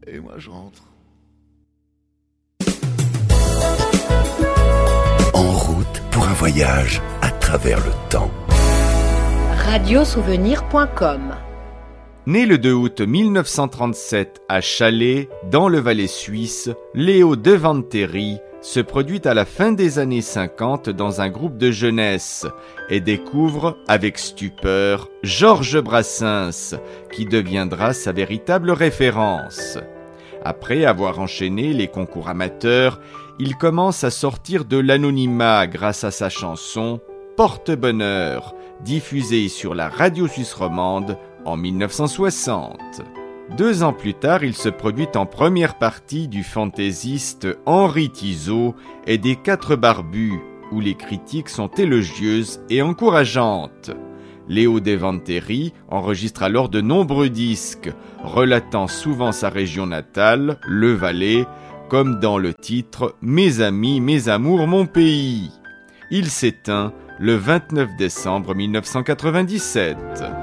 Et moi je rentre. En route pour un voyage à travers le temps. Radiosouvenir.com. Né le 2 août 1937 à Chalais, dans le Valais suisse, Léo Devantéry se produit à la fin des années 50 dans un groupe de jeunesse et découvre avec stupeur Georges Brassens, qui deviendra sa véritable référence. Après avoir enchaîné les concours amateurs, il commence à sortir de l'anonymat grâce à sa chanson « Porte-bonheur », diffusée sur la radio suisse romande en 1960. 2 ans plus tard, il se produit en première partie du fantaisiste Henri Tizot et des 4 Barbus, où les critiques sont élogieuses et encourageantes. Léo Devantéry enregistre alors de nombreux disques, relatant souvent sa région natale, le Valais, comme dans le titre « Mes amis, mes amours, mon pays ». Il s'éteint le 29 décembre 1997.